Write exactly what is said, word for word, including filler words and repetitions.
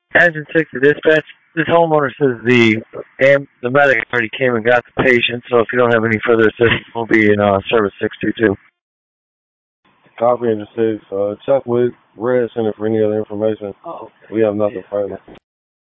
Engine six to dispatch. This homeowner says the am- the medic already came and got the patient, so if you don't have any further assistance, we'll be in uh, service six two two. Copy Engine six. Uh, check with Red Center for any other information. Oh. We have nothing further.